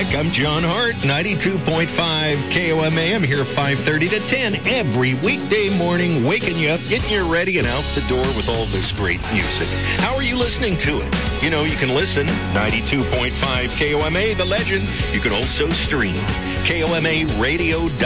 back. I'm John Hart, 92.5 KOMA. I'm here 5:30 to 10 every weekday morning, waking you up, getting you ready and out the door with all this great music. How are you listening to it? You know, you can listen, 92.5 KOMA, The Legend. You can also stream, KOMA Radio.